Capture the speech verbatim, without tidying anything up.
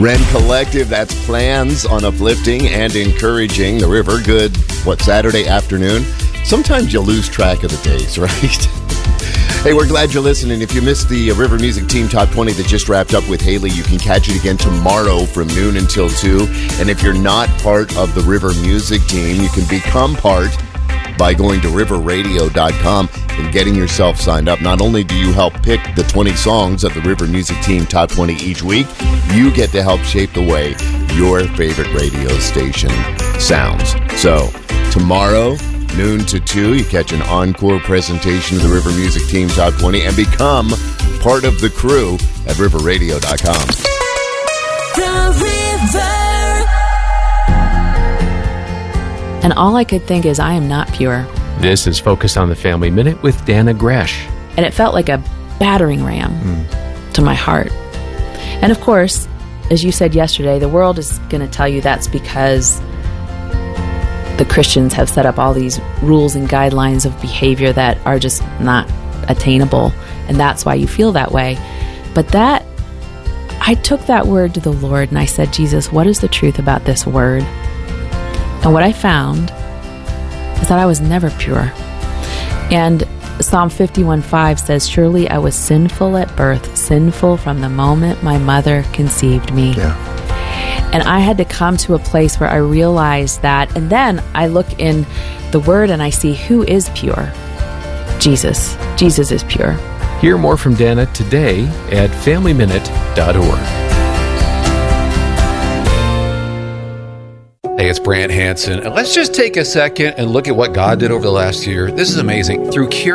Ren Collective, that's plans on uplifting and encouraging the river. Good, what, Saturday afternoon? Sometimes you lose track of the days, right? Hey, we're glad you're listening. If you missed the River Music Team Top twenty that just wrapped up with Haley, you can catch it again tomorrow from noon until two. And if you're not part of the River Music Team, you can become part by going to river radio dot com and getting yourself signed up. Not only do you help pick the twenty songs of the River Music Team Top twenty each week, you get to help shape the way your favorite radio station sounds. So, tomorrow, noon to two, you catch an encore presentation of the River Music Team Top twenty and become part of the crew at river radio dot com. The River. And all I could think is, I am not pure. This is Focus on the Family Minute with Dana Gresh. And it felt like a battering ram mm. to my heart. And of course, as you said yesterday, the world is going to tell you that's because the Christians have set up all these rules and guidelines of behavior that are just not attainable. And that's why you feel that way. But that, I took that word to the Lord and I said, Jesus, what is the truth about this word? And what I found is that I was never pure. And Psalm fifty-one five says, surely I was sinful at birth, sinful from the moment my mother conceived me. Yeah. And I had to come to a place where I realized that. And then I look in the Word and I see who is pure. Jesus. Jesus is pure. Hear more from Dana today at family minute dot org. Hey, it's Brant Hansen. And let's just take a second and look at what God did over the last year. This is amazing. Through Cure